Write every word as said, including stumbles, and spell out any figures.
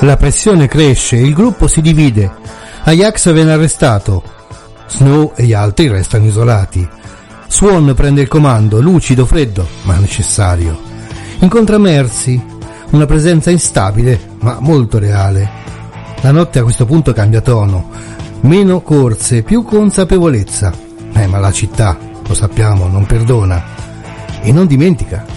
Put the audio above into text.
La pressione cresce, il gruppo si divide. Ajax viene arrestato. Snow e gli altri restano isolati. Swan prende il comando, lucido, freddo, ma necessario. Incontra Mercy, una presenza instabile, ma molto reale. La notte a questo punto cambia tono. Meno corse, più consapevolezza. Eh, ma la città, lo sappiamo, non perdona. E non dimentica